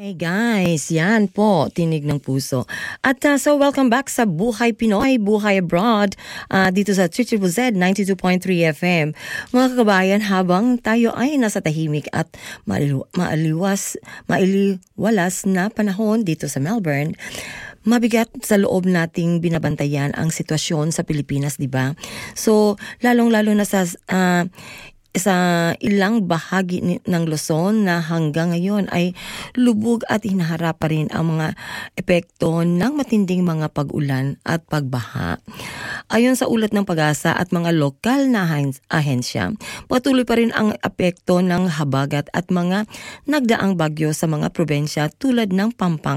Hey guys, yan po, Tinig ng Puso. At so welcome back sa Buhay Pinoy, Buhay Abroad, dito sa ZZZ 92.3 FM. Mga kabayan, habang tayo ay nasa tahimik at maaliwalas na panahon dito sa Melbourne, mabigat sa loob nating binabantayan ang sitwasyon sa Pilipinas, di ba? So, lalong-lalo na sa ilang bahagi ng Luzon na hanggang ngayon ay lubog at hinaharap pa rin ang mga epekto ng matinding mga pag-ulan at pagbaha. Ayon sa ulat ng Pag-asa at mga lokal na ahensya, patuloy pa rin ang epekto ng habagat at mga nagdaang bagyo sa mga probensya tulad ng Pampanga